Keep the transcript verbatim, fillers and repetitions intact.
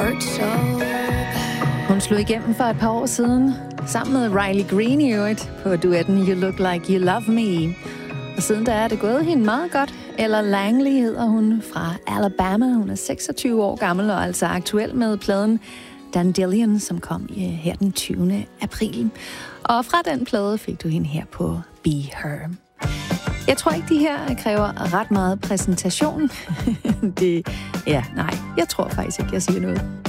hurt so bad. Hun slog igennem for et par år siden, sammen med Riley Green i øvrigt, på duetten You Look Like You Love Me. Og siden da er det gået hende meget godt. Ella Langley hedder hun, fra Alabama. Hun er seksogtyve år gammel og altså aktuel med pladen Dandelion, som kom her den tyvende april. Og fra den plade fik du hende her på Be Her. Jeg tror ikke, de her kræver ret meget præsentation. det, ja, nej, jeg tror faktisk ikke, jeg siger noget.